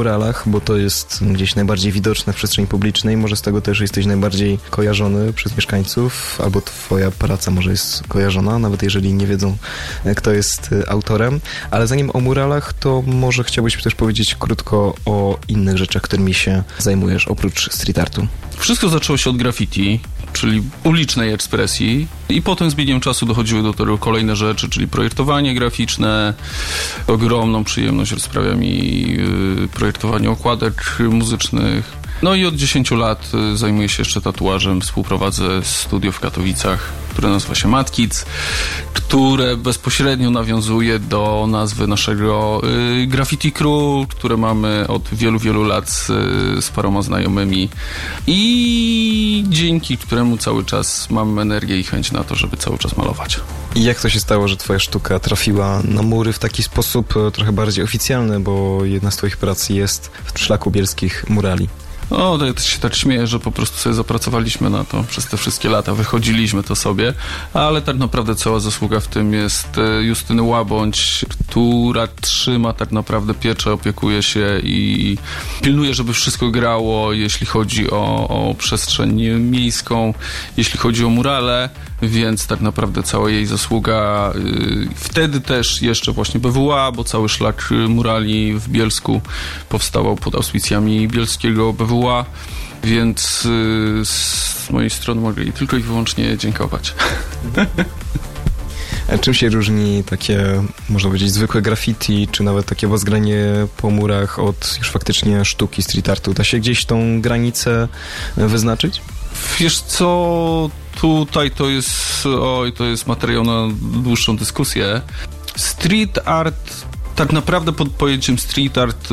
muralach, bo to jest gdzieś najbardziej widoczne w przestrzeni publicznej. Może z tego też jesteś najbardziej kojarzony przez mieszkańców, albo twoja praca może jest kojarzona, nawet jeżeli nie wiedzą, kto jest autorem. Ale zanim o muralach, to może chciałbyś też powiedzieć krótko o innych rzeczach, którymi się zajmujesz, oprócz street artu. Wszystko zaczęło się od graffiti, czyli ulicznej ekspresji, i potem z biegiem czasu dochodziły do tego kolejne rzeczy, czyli projektowanie graficzne. Ogromną przyjemność sprawia mi projektowanie okładek muzycznych. No i od 10 lat zajmuję się jeszcze tatuażem. Współprowadzę studio w Katowicach, które nazywa się Mad Kids, które bezpośrednio nawiązuje do nazwy naszego graffiti crew, które mamy od wielu, wielu lat z paroma znajomymi i dzięki któremu cały czas mam energię i chęć na to, żeby cały czas malować. I jak to się stało, że twoja sztuka trafiła na mury w taki sposób trochę bardziej oficjalny, bo jedna z twoich prac jest w Szlaku Bielskich Murali? O, to ja się tak śmieję, że po prostu sobie zapracowaliśmy na to przez te wszystkie lata, wychodziliśmy to sobie, ale tak naprawdę cała zasługa w tym jest Justyny Łabądź, która trzyma tak naprawdę pieczę, opiekuje się i pilnuje, żeby wszystko grało, jeśli chodzi o przestrzeń miejską, jeśli chodzi o murale, więc tak naprawdę cała jej zasługa. Wtedy też jeszcze właśnie BWA, bo cały szlak murali w Bielsku powstawał pod auspicjami bielskiego BWA, więc z mojej strony mogę jej tylko i wyłącznie dziękować. A czym się różni takie, można powiedzieć, zwykłe graffiti, czy nawet takie wozgranie po murach od już faktycznie sztuki street artu? Da się gdzieś tą granicę wyznaczyć? Wiesz co, tutaj to jest materiał na dłuższą dyskusję. Street art, tak naprawdę pod pojęciem street art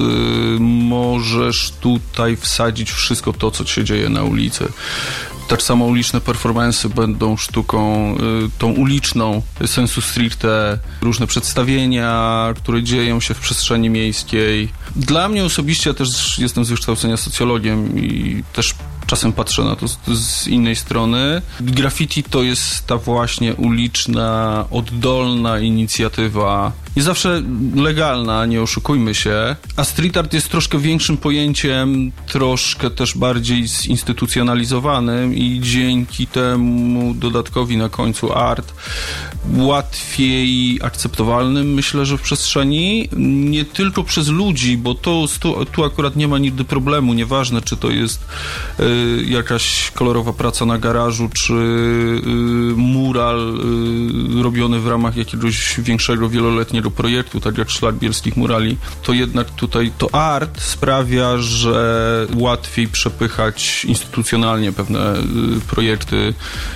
możesz tutaj wsadzić wszystko to, co się dzieje na ulicy. Tak samo uliczne performance'y będą sztuką tą uliczną sensu stricte, różne przedstawienia, które dzieją się w przestrzeni miejskiej. Dla mnie osobiście, ja też jestem z wykształcenia socjologiem i też czasem patrzę na to z innej strony. Graffiti to jest ta właśnie uliczna, oddolna inicjatywa, nie zawsze legalna, nie oszukujmy się, a street art jest troszkę większym pojęciem, troszkę też bardziej zinstytucjonalizowanym i dzięki temu dodatkowi na końcu art łatwiej akceptowalnym, myślę, że w przestrzeni, nie tylko przez ludzi, bo tu akurat nie ma nigdy problemu, nieważne czy to jest jakaś kolorowa praca na garażu, czy mural robiony w ramach jakiegoś większego, wieloletniego projektu, tak jak Szlak Bielskich Murali, to jednak tutaj to art sprawia, że łatwiej przepychać instytucjonalnie pewne projekty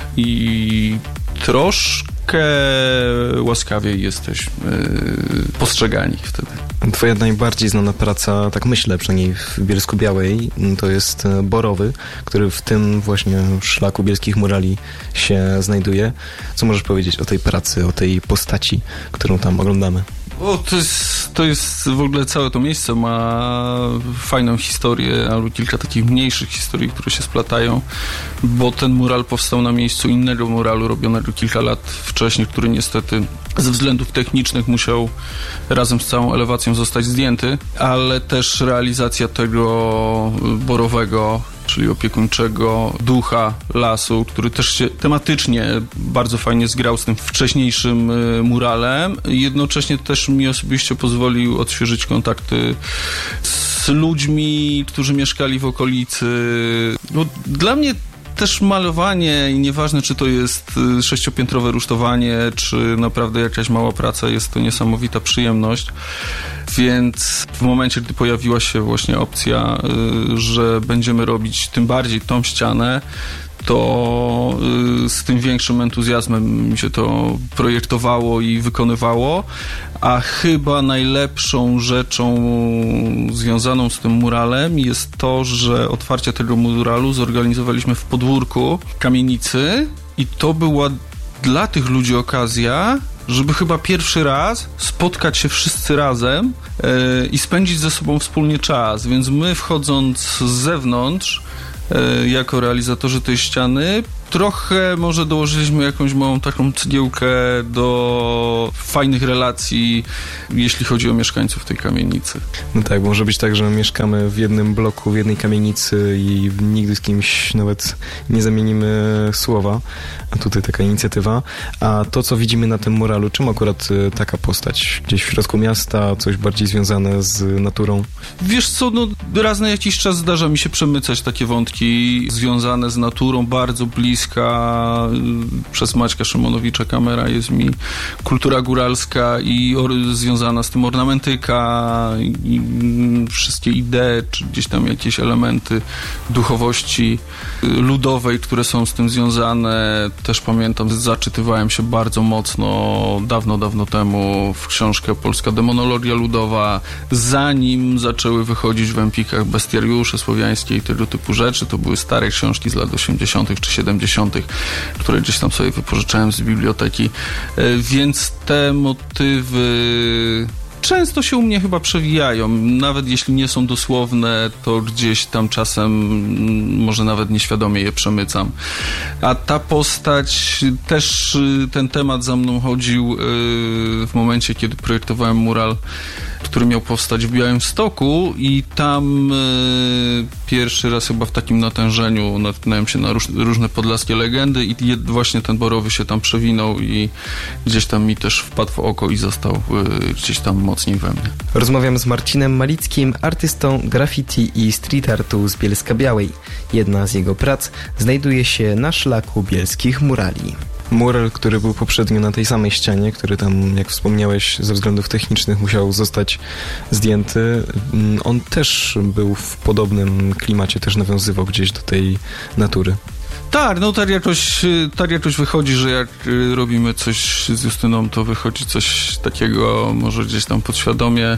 i troszkę łaskawiej jesteśmy postrzegani wtedy. Twoja najbardziej znana praca, tak myślę, przynajmniej w Bielsku-Białej, to jest Borowy, który w tym właśnie Szlaku Bielskich Murali się znajduje. Co możesz powiedzieć o tej pracy, o tej postaci, którą tam oglądamy? To jest w ogóle całe to miejsce ma fajną historię, albo kilka takich mniejszych historii, które się splatają, bo ten mural powstał na miejscu innego muralu robionego kilka lat wcześniej, który niestety ze względów technicznych musiał razem z całą elewacją zostać zdjęty, ale też realizacja tego borowego, czyli opiekuńczego ducha lasu, który też się tematycznie bardzo fajnie zgrał z tym wcześniejszym muralem. Jednocześnie też mi osobiście pozwolił odświeżyć kontakty z ludźmi, którzy mieszkali w okolicy. No, dla mnie też malowanie, i nieważne czy to jest 6-piętrowe rusztowanie, czy naprawdę jakaś mała praca, jest to niesamowita przyjemność. Więc w momencie, gdy pojawiła się właśnie opcja, że będziemy robić tym bardziej tą ścianę, to z tym większym entuzjazmem mi się to projektowało i wykonywało, a chyba najlepszą rzeczą związaną z tym muralem jest to, że otwarcie tego muralu zorganizowaliśmy w podwórku kamienicy i to była dla tych ludzi okazja, żeby chyba pierwszy raz spotkać się wszyscy razem i spędzić ze sobą wspólnie czas, więc my wchodząc z zewnątrz jako realizatorzy tej ściany Trochę może dołożyliśmy jakąś małą taką cegiełkę do fajnych relacji, jeśli chodzi o mieszkańców tej kamienicy. No tak, może być tak, że mieszkamy w jednym bloku, w jednej kamienicy i nigdy z kimś nawet nie zamienimy słowa. A tutaj taka inicjatywa. A to, co widzimy na tym muralu, czym akurat taka postać? Gdzieś w środku miasta, coś bardziej związane z naturą? Wiesz co, no raz na jakiś czas zdarza mi się przemycać takie wątki związane z naturą, bardzo bliska. Przez Maćka Szymonowicza kamera jest mi kultura góralska i związana z tym ornamentyka i wszystkie idee, czy gdzieś tam jakieś elementy duchowości ludowej, które są z tym związane. Też pamiętam, zaczytywałem się bardzo mocno dawno temu w książkę Polska demonologia ludowa, zanim zaczęły wychodzić w Empikach bestiariusze słowiańskie i tego typu rzeczy. To były stare książki z lat 80. czy 70., które gdzieś tam sobie wypożyczałem z biblioteki. Więc te motywy często się u mnie chyba przewijają. Nawet jeśli nie są dosłowne, to gdzieś tam czasem może nawet nieświadomie je przemycam. A ta postać, też ten temat za mną chodził w momencie, kiedy projektowałem mural, który miał powstać w Białymstoku i tam pierwszy raz chyba w takim natężeniu natknąłem się na różne podlaskie legendy i właśnie ten Borowy się tam przewinął i gdzieś tam mi też wpadł w oko i został gdzieś tam mocniej we mnie. Rozmawiam z Marcinem Malickim, artystą graffiti i street artu z Bielska-Białej. Jedna z jego prac znajduje się na szlaku bielskich murali. Mural, który był poprzednio na tej samej ścianie, który tam, jak wspomniałeś, ze względów technicznych musiał zostać zdjęty, on też był w podobnym klimacie, też nawiązywał gdzieś do tej natury. Tak, no tak jakoś wychodzi, że jak robimy coś z Justyną, to wychodzi coś takiego może gdzieś tam podświadomie,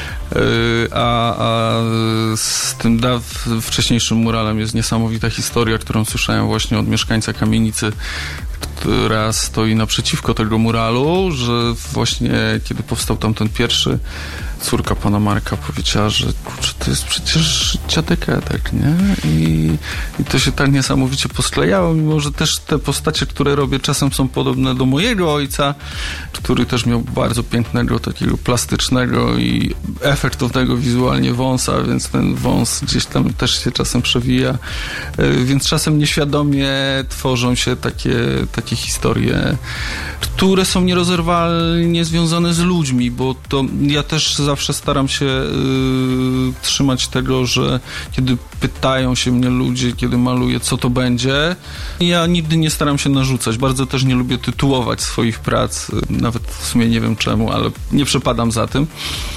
a z tym wcześniejszym muralem jest niesamowita historia, którą słyszałem właśnie od mieszkańca kamienicy, która stoi naprzeciwko tego muralu, że właśnie kiedy powstał tam ten pierwszy, córka pana Marka powiedziała, że kurczę, to jest przecież dziadek Edek, nie? I to się tak niesamowicie posklejało, mimo że też te postacie, które robię, czasem są podobne do mojego ojca, który też miał bardzo pięknego, takiego plastycznego i efektownego wizualnie wąsa, więc ten wąs gdzieś tam też się czasem przewija, więc czasem nieświadomie tworzą się takie historie, które są nierozerwalnie związane z ludźmi, bo to ja też zawsze staram się trzymać tego, że kiedy pytają się mnie ludzie, kiedy maluję, co to będzie, ja nigdy nie staram się narzucać. Bardzo też nie lubię tytułować swoich prac, nawet w sumie nie wiem czemu, ale nie przepadam za tym,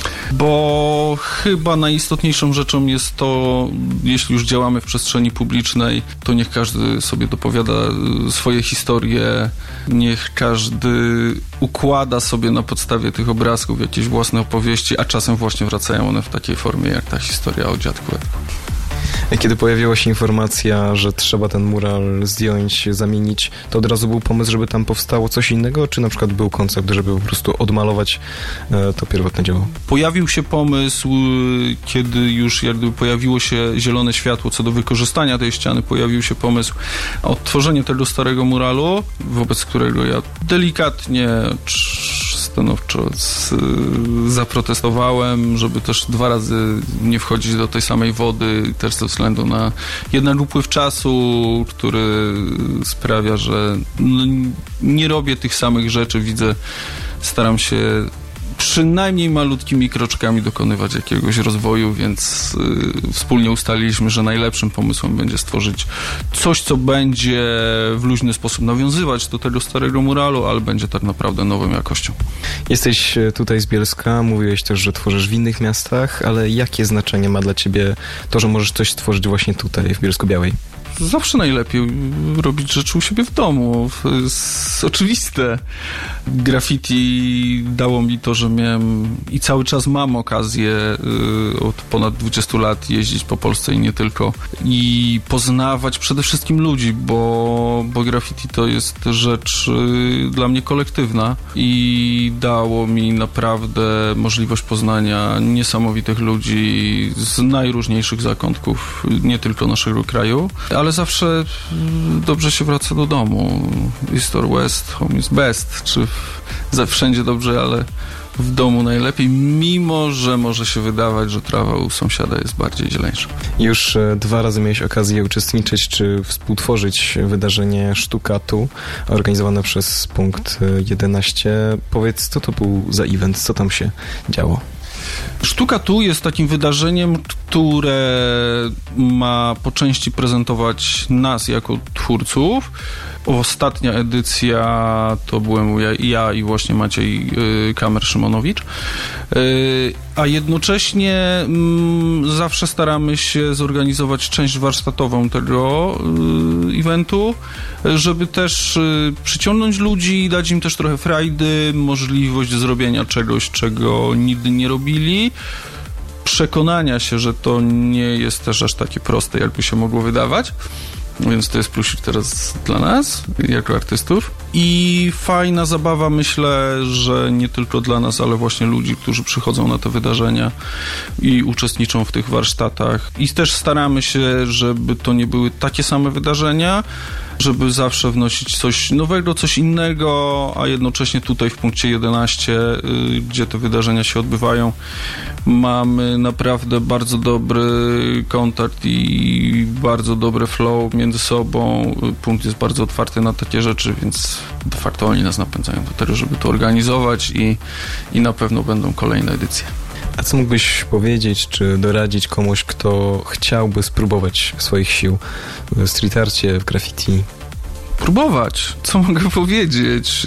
bo chyba najistotniejszą rzeczą jest to, jeśli już działamy w przestrzeni publicznej, to niech każdy sobie dopowiada swoje historie, niech każdy układa sobie na podstawie tych obrazków jakieś własne opowieści, a czasem właśnie wracają one w takiej formie, jak ta historia o dziadku Edku. Kiedy pojawiła się informacja, że trzeba ten mural zdjąć, zamienić, to od razu był pomysł, żeby tam powstało coś innego, czy na przykład był koncept, żeby po prostu odmalować to pierwotne dzieło? Pojawił się pomysł, kiedy już jakby pojawiło się zielone światło co do wykorzystania tej ściany, pojawił się pomysł o odtworzenie tego starego muralu, wobec którego ja delikatnie, stanowczo zaprotestowałem, żeby też 2 razy nie wchodzić do tej samej wody, też ze względu na jednak upływ czasu, który sprawia, że nie robię tych samych rzeczy, staram się przynajmniej malutkimi kroczkami dokonywać jakiegoś rozwoju, więc wspólnie ustaliliśmy, że najlepszym pomysłem będzie stworzyć coś, co będzie w luźny sposób nawiązywać do tego starego muralu, ale będzie tak naprawdę nową jakością. Jesteś tutaj z Bielska, mówiłeś też, że tworzysz w innych miastach, ale jakie znaczenie ma dla ciebie to, że możesz coś stworzyć właśnie tutaj, w Bielsku-Białej? Zawsze najlepiej robić rzeczy u siebie w domu. To jest oczywiste. Graffiti dało mi to, że miałem i cały czas mam okazję od ponad 20 lat jeździć po Polsce i nie tylko. I poznawać przede wszystkim ludzi, bo graffiti to jest rzecz dla mnie kolektywna i dało mi naprawdę możliwość poznania niesamowitych ludzi z najróżniejszych zakątków, nie tylko naszego kraju, ale ale zawsze dobrze się wraca do domu. East or West, home is best. Czy wszędzie dobrze, ale w domu najlepiej, mimo że może się wydawać, że trawa u sąsiada jest bardziej zieleńsza. Już 2 razy miałeś okazję uczestniczyć czy współtworzyć wydarzenie Sztuka Tu, organizowane przez Punkt 11. Powiedz, co to był za event, co tam się działo? Sztuka Tu jest takim wydarzeniem, które ma po części prezentować nas jako twórców. Ostatnia edycja to byłem ja i właśnie Maciej Kamer-Szymonowicz. A jednocześnie zawsze staramy się zorganizować część warsztatową tego eventu, żeby też przyciągnąć ludzi, dać im też trochę frajdy, możliwość zrobienia czegoś, czego nigdy nie robili, przekonania się, że to nie jest też aż takie proste, jakby się mogło wydawać. Więc to jest plusik teraz dla nas, jako artystów. I fajna zabawa, myślę, że nie tylko dla nas, ale właśnie ludzi, którzy przychodzą na te wydarzenia i uczestniczą w tych warsztatach. I też staramy się, żeby to nie były takie same wydarzenia, żeby zawsze wnosić coś nowego, coś innego, a jednocześnie tutaj w punkcie 11, gdzie te wydarzenia się odbywają, mamy naprawdę bardzo dobry kontakt i bardzo dobre flow między sobą. Punkt jest bardzo otwarty na takie rzeczy, więc de facto oni nas napędzają do tego, żeby to organizować i na pewno będą kolejne edycje. A co mógłbyś powiedzieć, czy doradzić komuś, kto chciałby spróbować swoich sił w street arcie, w graffiti? Próbować. Co mogę powiedzieć?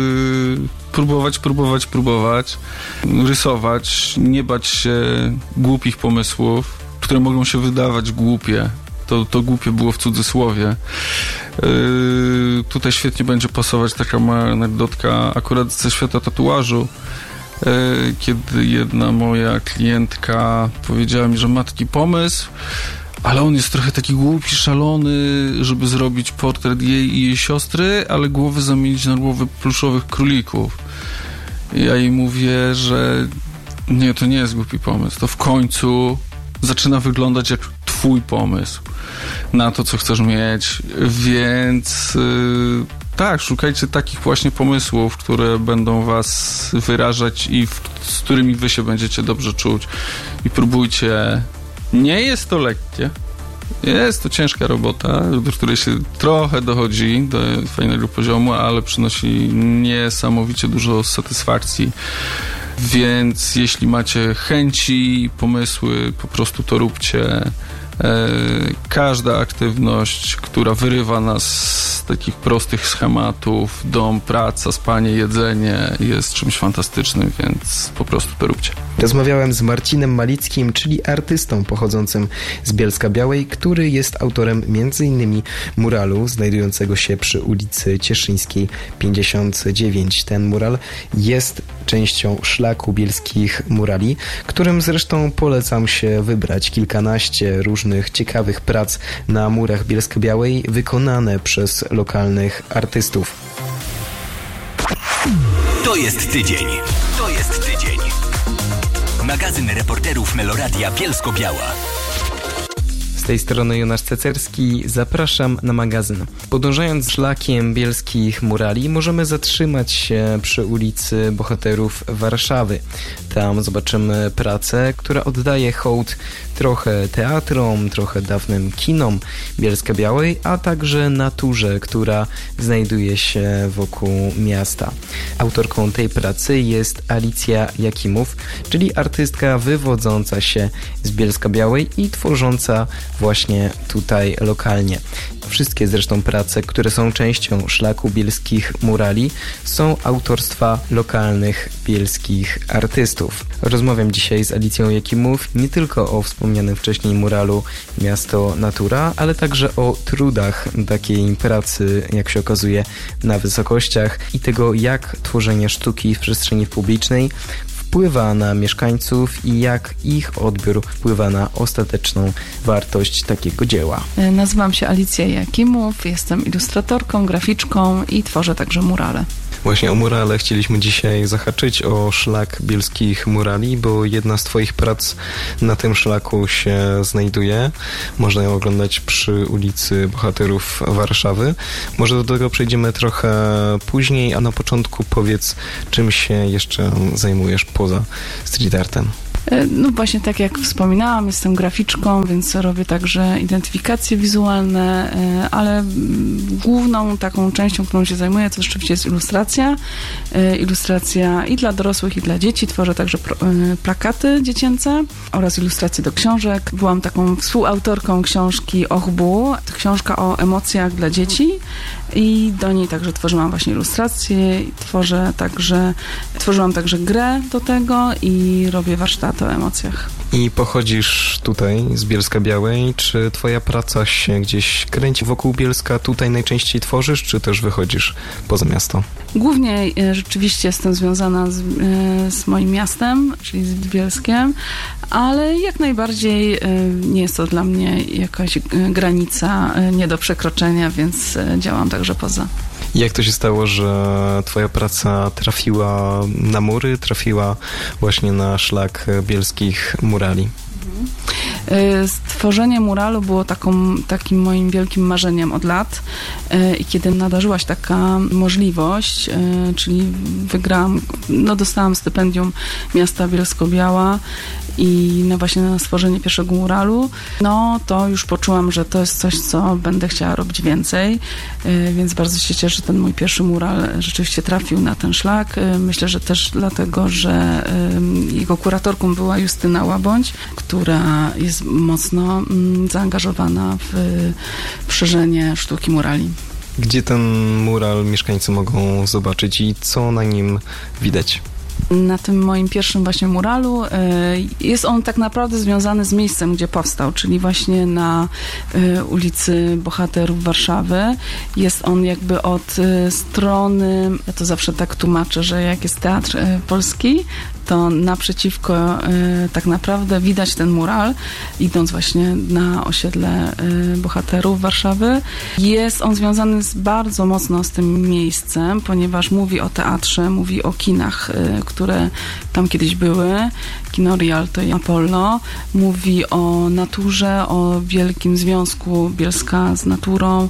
Próbować. Rysować. Nie bać się głupich pomysłów, które mogą się wydawać głupie. To głupie było w cudzysłowie. Tutaj świetnie będzie pasować taka mała anegdotka akurat ze świata tatuażu. Kiedy jedna moja klientka powiedziała mi, że ma taki pomysł, ale on jest trochę taki głupi, szalony, żeby zrobić portret jej i jej siostry, ale głowy zamienić na głowy pluszowych królików. Ja jej mówię, że nie, to nie jest głupi pomysł. To w końcu zaczyna wyglądać jak twój pomysł na to, co chcesz mieć. Więc tak, szukajcie takich właśnie pomysłów, które będą was wyrażać i z którymi wy się będziecie dobrze czuć. I próbujcie. Nie jest to lekkie. Jest to ciężka robota, do której się trochę dochodzi do fajnego poziomu, ale przynosi niesamowicie dużo satysfakcji. Więc jeśli macie chęci, pomysły, po prostu to róbcie. Każda aktywność, która wyrywa nas z takich prostych schematów, dom, praca, spanie, jedzenie, jest czymś fantastycznym, więc po prostu to róbcie. Rozmawiałem z Marcinem Malickim, czyli artystą pochodzącym z Bielska-Białej, który jest autorem m.in. muralu znajdującego się przy ulicy Cieszyńskiej 59. Ten mural jest częścią szlaku bielskich murali, którym zresztą polecam się wybrać. Kilkanaście różnych ciekawych prac na murach Bielska-Białej wykonane przez lokalnych artystów. To jest tydzień. Magazyn reporterów Meloradia Bielsko-Biała. Z tej strony Jonasz Cecerski, zapraszam na magazyn. Podążając szlakiem bielskich murali, możemy zatrzymać się przy ulicy Bohaterów Warszawy. Tam zobaczymy pracę, która oddaje hołd trochę teatrom, trochę dawnym kinom Bielska-Białej, a także naturze, która znajduje się wokół miasta. Autorką tej pracy jest Alicja Jakimów, czyli artystka wywodząca się z Bielska-Białej i tworząca właśnie tutaj lokalnie. Wszystkie zresztą prace, które są częścią szlaku bielskich murali, są autorstwa lokalnych bielskich artystów. Rozmawiam dzisiaj z Alicją Jakimów nie tylko o wspomnianym wcześniej muralu Miasto Natura, ale także o trudach takiej pracy, jak się okazuje, na wysokościach i tego, jak tworzenie sztuki w przestrzeni publicznej wpływa na mieszkańców i jak ich odbiór wpływa na ostateczną wartość takiego dzieła. Nazywam się Alicja Jakimów, jestem ilustratorką, graficzką i tworzę także murale. Właśnie o murale chcieliśmy dzisiaj zahaczyć, o szlak bielskich murali, bo jedna z twoich prac na tym szlaku się znajduje. Można ją oglądać przy ulicy Bohaterów Warszawy. Może do tego przejdziemy trochę później, a na początku powiedz, czym się jeszcze zajmujesz poza street artem. No właśnie tak jak wspominałam, jestem graficzką, więc robię także identyfikacje wizualne, ale główną taką częścią, którą się zajmuję, to rzeczywiście jest ilustracja. Ilustracja i dla dorosłych, i dla dzieci. Tworzę także plakaty dziecięce oraz ilustracje do książek. Byłam taką współautorką książki Ochbu, książka o emocjach dla dzieci i do niej także tworzyłam właśnie ilustracje. Tworzyłam także grę do tego i robię warsztaty o emocjach. I pochodzisz tutaj z Bielska-Białej. Czy twoja praca się gdzieś kręci wokół Bielska? Tutaj najczęściej tworzysz, czy też wychodzisz poza miasto? Głównie rzeczywiście jestem związana z moim miastem, czyli z Bielskiem, ale jak najbardziej nie jest to dla mnie jakaś granica nie do przekroczenia, więc działam także poza. Jak to się stało, że twoja praca trafiła na mury, trafiła właśnie na szlak bielskich murali? Stworzenie muralu było takim moim wielkim marzeniem od lat i kiedy nadarzyła się taka możliwość, czyli dostałam stypendium miasta Bielsko-Biała i właśnie na stworzenie pierwszego muralu, to już poczułam, że to jest coś, co będę chciała robić więcej, więc bardzo się cieszę, że ten mój pierwszy mural rzeczywiście trafił na ten szlak. Myślę, że też dlatego, że jego kuratorką była Justyna Łabądź, która jest mocno zaangażowana w szerzenie sztuki murali. Gdzie ten mural mieszkańcy mogą zobaczyć i co na nim widać? Na tym moim pierwszym właśnie muralu jest on tak naprawdę związany z miejscem, gdzie powstał, czyli właśnie na ulicy Bohaterów Warszawy. Jest on jakby od strony, ja to zawsze tak tłumaczę, że jak jest Teatr Polski, to naprzeciwko tak naprawdę widać ten mural, idąc właśnie na osiedle Bohaterów Warszawy. Jest on związany bardzo mocno z tym miejscem, ponieważ mówi o teatrze, mówi o kinach, które tam kiedyś były, kino Rialto i Apollo, mówi o naturze, o wielkim związku Bielska z naturą.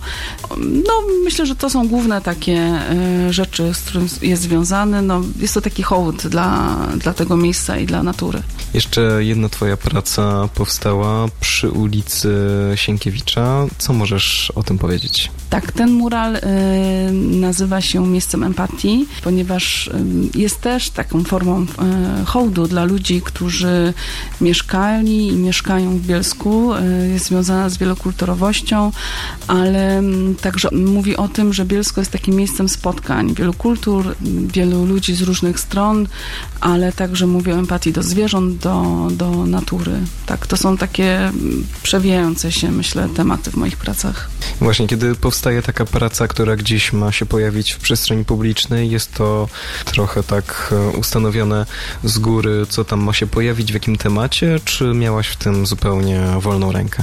Myślę, że to są główne takie rzeczy, z którym jest związany. Jest to taki hołd dla tego miejsca i dla natury. Jeszcze jedna twoja praca powstała przy ulicy Sienkiewicza. Co możesz o tym powiedzieć? Tak, ten mural nazywa się Miejscem Empatii, ponieważ jest też taką formą hołdu dla ludzi, którzy mieszkali i mieszkają w Bielsku. Jest związana z wielokulturowością, ale także mówi o tym, że Bielsko jest takim miejscem spotkań wielu kultur, wielu ludzi z różnych stron, ale także mówi o empatii do zwierząt, do natury. Tak, to są takie przewijające się, myślę, tematy w moich pracach. Właśnie, kiedy powstaje taka praca, która gdzieś ma się pojawić w przestrzeni publicznej, jest to trochę tak ustanowione z góry, co tam ma się pojawić, w jakim temacie, czy miałaś w tym zupełnie wolną rękę?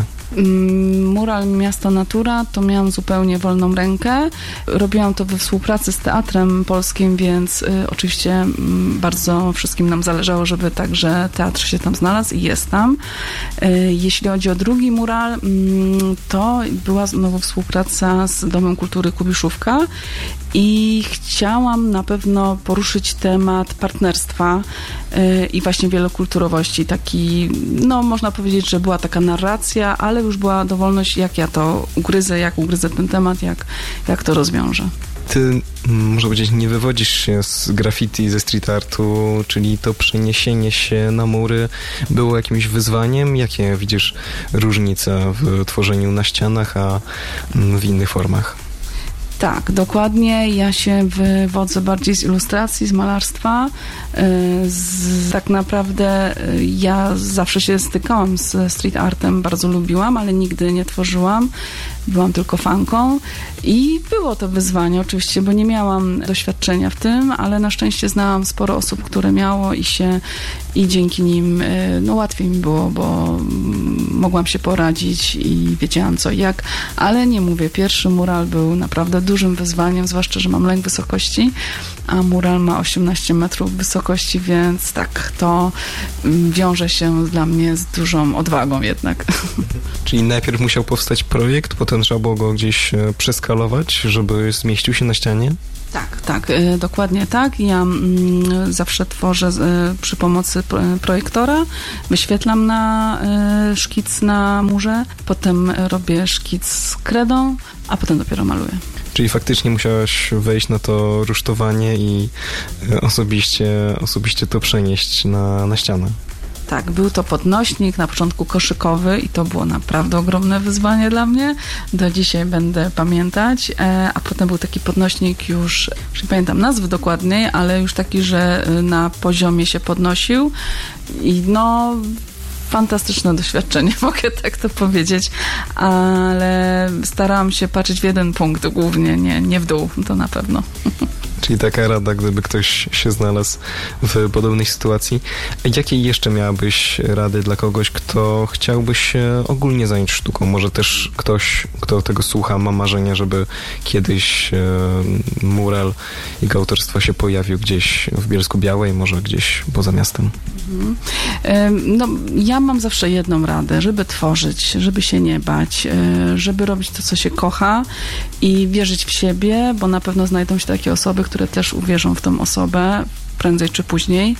Mural Miasto Natura to miałam zupełnie wolną rękę. Robiłam to we współpracy z Teatrem Polskim, więc oczywiście bardzo wszystkim nam zależało, żeby także teatr się tam znalazł i jest tam. Jeśli chodzi o drugi mural, to była znowu współpraca z Domem Kultury Kubiszówka i chciałam na pewno poruszyć temat partnerstwa i właśnie wielokulturowości. Taki, można powiedzieć, że była taka narracja, ale już była dowolność, jak ja to ugryzę, jak ugryzę ten temat, jak to rozwiążę. Ty, można powiedzieć, nie wywodzisz się z graffiti, ze street artu, czyli to przeniesienie się na mury było jakimś wyzwaniem? Jakie widzisz różnice w tworzeniu na ścianach, a w innych formach? Tak, dokładnie. Ja się wywodzę bardziej z ilustracji, z malarstwa. Tak naprawdę ja zawsze się stykałam z street artem, bardzo lubiłam, ale nigdy nie tworzyłam. Byłam tylko fanką i było to wyzwanie oczywiście, bo nie miałam doświadczenia w tym, ale na szczęście znałam sporo osób, które miało i dzięki nim łatwiej mi było, bo mogłam się poradzić i wiedziałam co i jak, ale nie mówię, pierwszy mural był naprawdę dużym wyzwaniem, zwłaszcza, że mam lęk wysokości a mural ma 18 metrów wysokości, więc tak, to wiąże się dla mnie z dużą odwagą jednak. Czyli najpierw musiał powstać projekt, potem trzeba było go gdzieś przeskalować, żeby zmieścił się na ścianie? Tak, dokładnie tak. Ja zawsze tworzę przy pomocy projektora, wyświetlam na szkic na murze, potem robię szkic kredą, a potem dopiero maluję. Czyli faktycznie musiałaś wejść na to rusztowanie i osobiście to przenieść na ścianę. Tak, był to podnośnik, na początku koszykowy i to było naprawdę ogromne wyzwanie dla mnie. Do dzisiaj będę pamiętać, a potem był taki podnośnik już nie pamiętam nazwy dokładnej, ale już taki, że na poziomie się podnosił i no fantastyczne doświadczenie, mogę tak to powiedzieć, ale starałam się patrzeć w jeden punkt głównie, nie w dół, to na pewno. Czyli taka rada, gdyby ktoś się znalazł w podobnej sytuacji. Jakie jeszcze miałabyś rady dla kogoś, kto chciałby się ogólnie zająć sztuką? Może też ktoś, kto tego słucha, ma marzenie, żeby kiedyś mural jego autorstwa się pojawił gdzieś w Bielsku-Białej, może gdzieś poza miastem? No, ja mam zawsze jedną radę, żeby tworzyć, żeby się nie bać, żeby robić to, co się kocha i wierzyć w siebie, bo na pewno znajdą się takie osoby, które też uwierzą w tą osobę, prędzej czy później.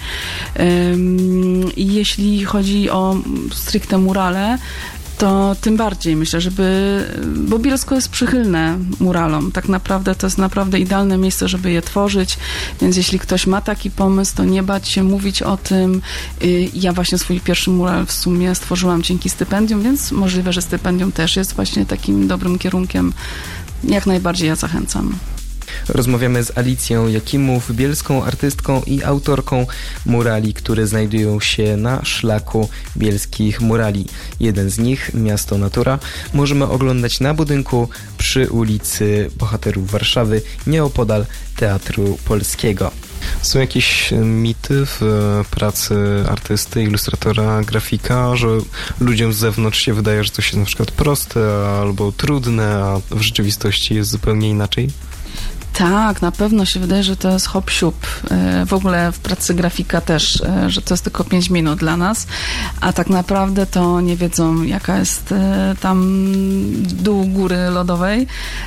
I jeśli chodzi o stricte murale, to tym bardziej myślę, bo Bielsko jest przychylne muralom. Tak naprawdę to jest naprawdę idealne miejsce, żeby je tworzyć, więc jeśli ktoś ma taki pomysł, to nie bać się mówić o tym. Ja właśnie swój pierwszy mural w sumie stworzyłam dzięki stypendium, więc możliwe, że stypendium też jest właśnie takim dobrym kierunkiem. Jak najbardziej ja zachęcam. Rozmawiamy z Alicją Jakimów, bielską artystką i autorką murali, które znajdują się na szlaku bielskich murali. Jeden z nich, Miasto Natura, możemy oglądać na budynku przy ulicy Bohaterów Warszawy, nieopodal Teatru Polskiego. Są jakieś mity w pracy artysty, ilustratora, grafika, że ludziom z zewnątrz się wydaje, że coś jest na przykład proste albo trudne, a w rzeczywistości jest zupełnie inaczej? Tak, na pewno się wydaje, że to jest hop-siup. W ogóle w pracy grafika też, że to jest tylko 5 minut dla nas, a tak naprawdę to nie wiedzą, jaka jest tam dół góry lodowej.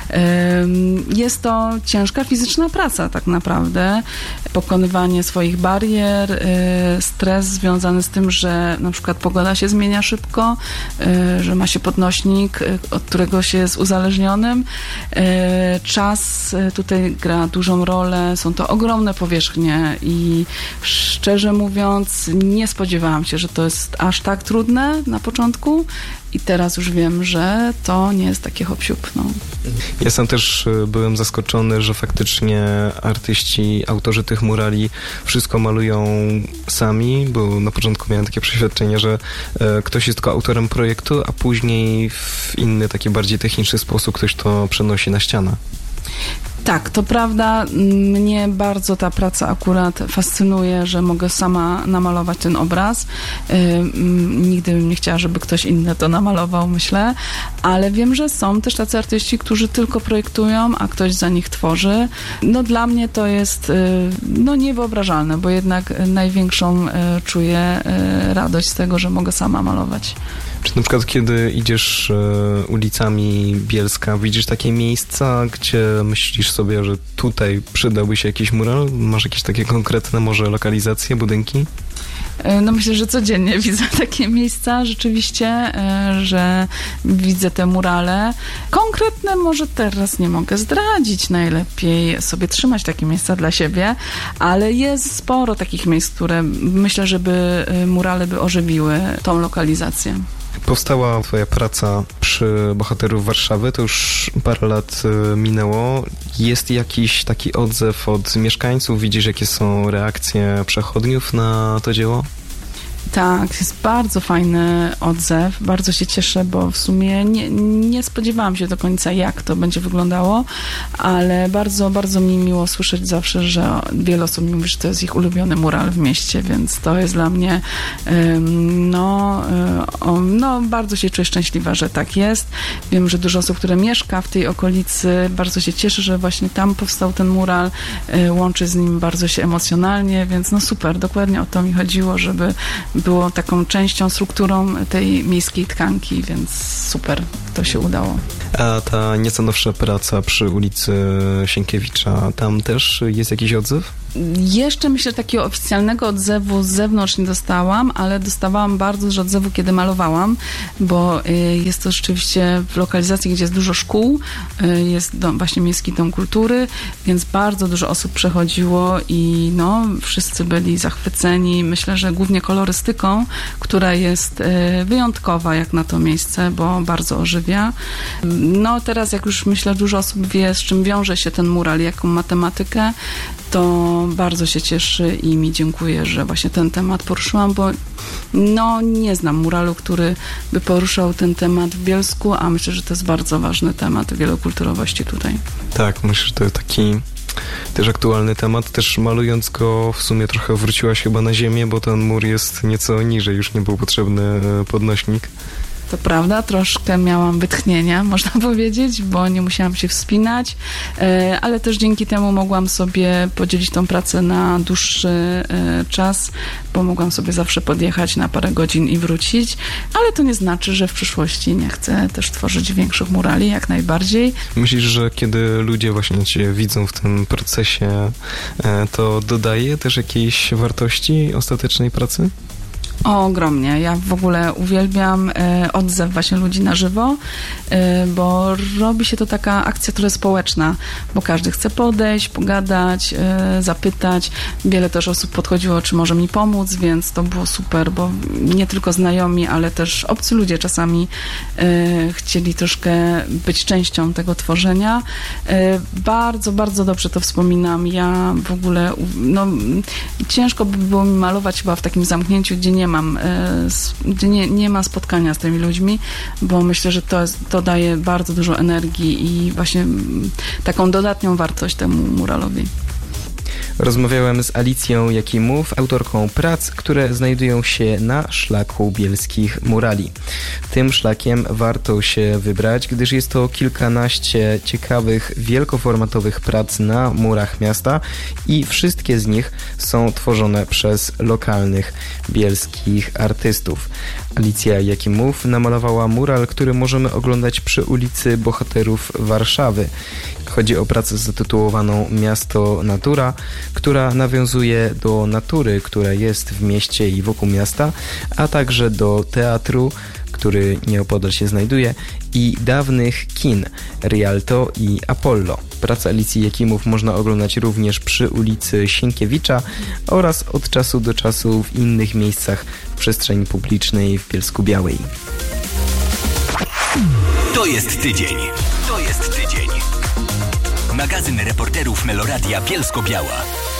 Jest to ciężka fizyczna praca tak naprawdę. Pokonywanie swoich barier, stres związany z tym, że na przykład pogoda się zmienia szybko, że ma się podnośnik, od którego się jest uzależnionym. Czas tutaj gra dużą rolę, są to ogromne powierzchnie i szczerze mówiąc nie spodziewałam się, że to jest aż tak trudne na początku i teraz już wiem, że to nie jest takie hop-siup. No. Ja sam też byłem zaskoczony, że faktycznie artyści, autorzy tych murali wszystko malują sami, bo na początku miałem takie przeświadczenie, że ktoś jest tylko autorem projektu, a później w inny, taki bardziej techniczny sposób ktoś to przenosi na ścianę. Tak, to prawda. Mnie bardzo ta praca akurat fascynuje, że mogę sama namalować ten obraz. Nigdy bym nie chciała, żeby ktoś inny to namalował, myślę, ale wiem, że są też tacy artyści, którzy tylko projektują, a ktoś za nich tworzy. No dla mnie to jest niewyobrażalne, bo jednak największą czuję radość z tego, że mogę sama malować. Czy na przykład kiedy idziesz ulicami Bielska, widzisz takie miejsca, gdzie myślisz sobie, że tutaj przydałby się jakiś mural? Masz jakieś takie konkretne może lokalizacje, budynki? No myślę, że codziennie widzę takie miejsca rzeczywiście, że widzę te murale. Konkretne może teraz nie mogę zdradzić, najlepiej sobie trzymać takie miejsca dla siebie, ale jest sporo takich miejsc, które myślę, żeby murale by ożywiły tą lokalizację. Powstała twoja praca przy Bohaterów Warszawy, to już parę lat minęło. Jest jakiś taki odzew od mieszkańców? Widzisz, jakie są reakcje przechodniów na to dzieło? Tak, jest bardzo fajny odzew. Bardzo się cieszę, bo w sumie nie spodziewałam się do końca, jak to będzie wyglądało, ale bardzo, bardzo mi miło słyszeć zawsze, że wiele osób mi mówi, że to jest ich ulubiony mural w mieście, więc to jest dla mnie bardzo się czuję szczęśliwa, że tak jest. Wiem, że dużo osób, które mieszka w tej okolicy, bardzo się cieszy, że właśnie tam powstał ten mural, łączy z nim bardzo się emocjonalnie, więc no super, dokładnie o to mi chodziło, żeby było taką częścią, strukturą tej miejskiej tkanki, więc super, to się udało. A ta nieco nowsza praca przy ulicy Sienkiewicza, tam też jest jakiś odzew? Jeszcze myślę, takiego oficjalnego odzewu z zewnątrz nie dostałam, ale dostawałam bardzo dużo odzewu, kiedy malowałam, bo jest to rzeczywiście w lokalizacji, gdzie jest dużo szkół, jest właśnie Miejski Dom Kultury, więc bardzo dużo osób przechodziło i wszyscy byli zachwyceni. Myślę, że głównie kolorystyką, która jest wyjątkowa jak na to miejsce, bo bardzo ożywia. Teraz jak już myślę, dużo osób wie, z czym wiąże się ten mural, jaką matematykę, to bardzo się cieszy i mi dziękuję, że właśnie ten temat poruszyłam, bo nie znam muralu, który by poruszał ten temat w Bielsku, a myślę, że to jest bardzo ważny temat wielokulturowości tutaj. Tak, myślę, że to jest taki też aktualny temat. Też malując go w sumie trochę wróciłaś chyba na ziemię, bo ten mur jest nieco niżej, już nie był potrzebny podnośnik. To prawda, troszkę miałam wytchnienia, można powiedzieć, bo nie musiałam się wspinać, ale też dzięki temu mogłam sobie podzielić tą pracę na dłuższy czas, bo mogłam sobie zawsze podjechać na parę godzin i wrócić, ale to nie znaczy, że w przyszłości nie chcę też tworzyć większych murali, jak najbardziej. Myślisz, że kiedy ludzie właśnie Cię widzą w tym procesie, to dodaje też jakiejś wartości ostatecznej pracy? Ogromnie. Ja w ogóle uwielbiam odzew właśnie ludzi na żywo, bo robi się to taka akcja, która jest społeczna, bo każdy chce podejść, pogadać, zapytać. Wiele też osób podchodziło, czy może mi pomóc, więc to było super, bo nie tylko znajomi, ale też obcy ludzie czasami chcieli troszkę być częścią tego tworzenia. Bardzo, bardzo dobrze to wspominam. Ja w ogóle, ciężko by było mi malować chyba w takim zamknięciu, gdzie nie ma spotkania z tymi ludźmi, bo myślę, że to daje bardzo dużo energii i właśnie taką dodatnią wartość temu muralowi. Rozmawiałem z Alicją Jakimów, autorką prac, które znajdują się na szlaku bielskich murali. Tym szlakiem warto się wybrać, gdyż jest to kilkanaście ciekawych, wielkoformatowych prac na murach miasta i wszystkie z nich są tworzone przez lokalnych bielskich artystów. Alicja Jakimów namalowała mural, który możemy oglądać przy ulicy Bohaterów Warszawy. Chodzi o pracę zatytułowaną Miasto Natura, która nawiązuje do natury, która jest w mieście i wokół miasta, a także do teatru, który nieopodal się znajduje, i dawnych kin Rialto i Apollo. Pracę Alicji Jakimów można oglądać również przy ulicy Sienkiewicza oraz od czasu do czasu w innych miejscach w przestrzeni publicznej w Bielsku-Białej. To jest tydzień. To jest tydzień. Magazyn reporterów Meloradia Bielsko-Biała.